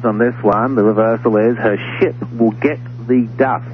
on this one. The reversal is her ship will get the dust.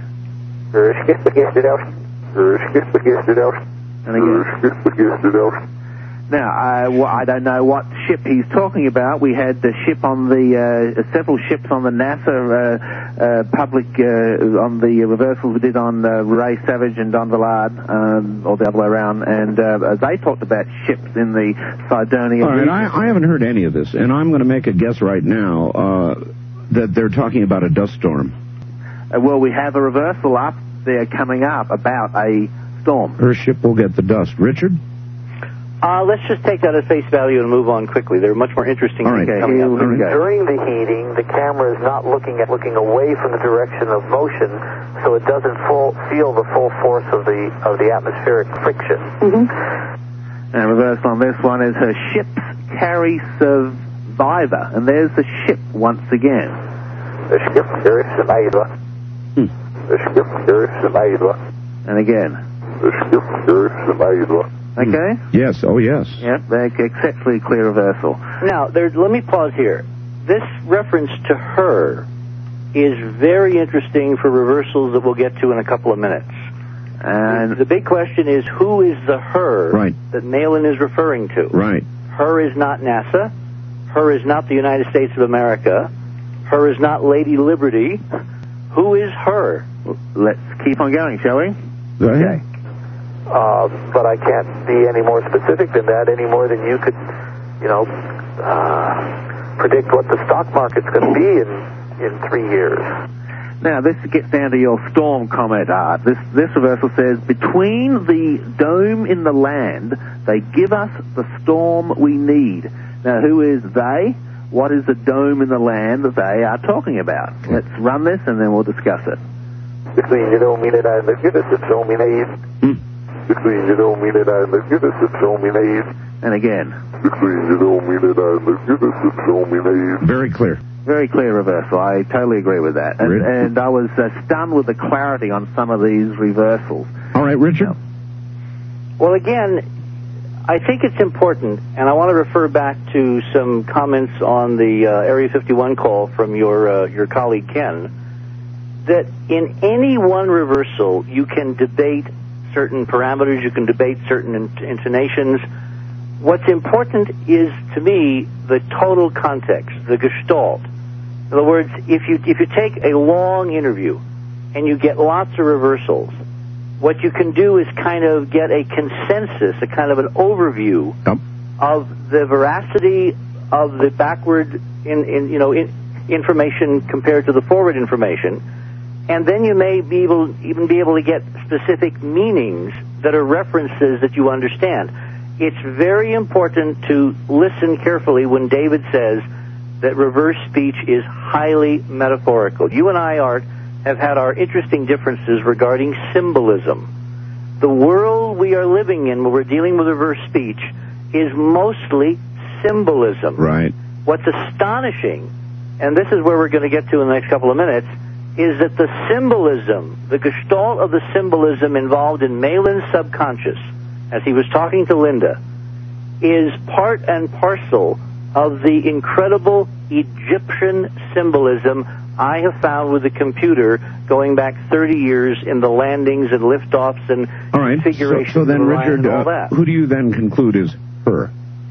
And again. Now, I don't know what ship he's talking about. We had the ship on the, several ships on the NASA public, on the reversals we did on Ray Savage and Don Villard, or the other way around, and they talked about ships in the Cydonia. All right, I haven't heard any of this, and I'm going to make a guess right now that they're talking about a dust storm. Well, we have a reversal up there coming up about a storm. Her ship will get the dust. Richard? Let's just take that at face value and move on quickly. There are much more interesting things coming up. During the heating, the camera is not looking away from the direction of motion, so it doesn't feel the full force of the atmospheric friction. And reversal on this one is her ships carry survivor, and there's the ship once again. The ship carries survivor. The ship carries survivor. And again. The ship carries survivor. Okay? Yes, oh yes. Yep, exceptionally clear reversal. Now, let me pause here. This reference to her is very interesting for reversals that we'll get to in a couple of minutes. And the big question is, who is the her that Malin is referring to? Right. Her is not NASA. Her is not the United States of America. Her is not Lady Liberty. Who is her? Let's keep on going, shall we? Go ahead. Okay. But I can't be any more specific than that, any more than you could, predict what the stock market's going to be in 3 years. Now, this gets down to your storm comment, Art. This reversal says, between the dome in the land, they give us the storm we need. Now, who is they? What is the dome in the land that they are talking about? Let's run this, and then we'll discuss it. Between the dome in the land, they give us the storm we need. Between the dome in the land, they give us the storm we need. And again. Between the dome in the land, they give us the storm we need. Very clear. Very clear reversal. I totally agree with that. And I was stunned with the clarity on some of these reversals. All right, Richard? Well, again, I think it's important, and I want to refer back to some comments on the Area 51 call from your colleague Ken, that in any one reversal you can debate certain parameters, you can debate certain intonations. What's important is, to me, the total context, the gestalt. In other words, if you take a long interview and you get lots of reversals, what you can do is kind of get a consensus, a kind of an overview of the veracity of the backward information compared to the forward information. And then you may even be able to get specific meanings that are references that you understand. It's very important to listen carefully when David says that reverse speech is highly metaphorical. You and I, Art, have had our interesting differences regarding symbolism. The world we are living in, where we're dealing with reverse speech, is mostly symbolism. Right. What's astonishing, and this is where we're going to get to in the next couple of minutes, is that the symbolism, the gestalt of the symbolism involved in Malin's subconscious, as he was talking to Linda, is part and parcel of the incredible Egyptian symbolism I have found with the computer going back 30 years in the landings and liftoffs and configurations so then, of the Richard, and all that. Who do you then conclude is her?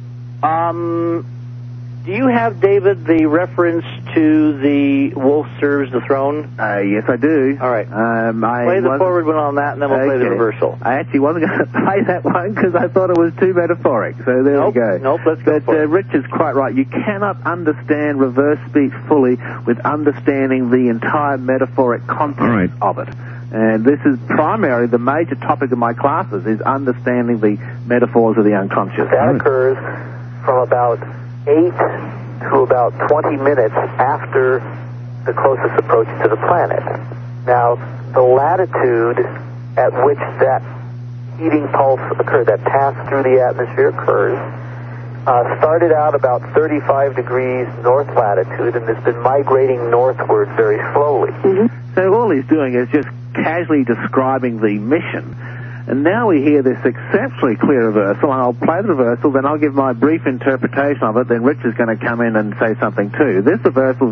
Do you have, David, the reference to the wolf serves the throne? Yes, I do. All right. Play the forward one on that, and then we'll play the reversal. I actually wasn't going to play that one because I thought it was too metaphoric. So there we go. Nope, let's go for it. But Richard's quite right. You cannot understand reverse speech fully with understanding the entire metaphoric context of it. And this is primarily the major topic of my classes, is understanding the metaphors of the unconscious. That occurs from about 8 to about 20 minutes after the closest approach to the planet. Now, the latitude at which that heating pulse occurred, that pass through the atmosphere occurs, started out about 35 degrees north latitude and has been migrating northward very slowly. So all he's doing is just casually describing the mission. And now we hear this exceptionally clear reversal, and I'll play the reversal, then I'll give my brief interpretation of it, then Rich is going to come in and say something too. This reversal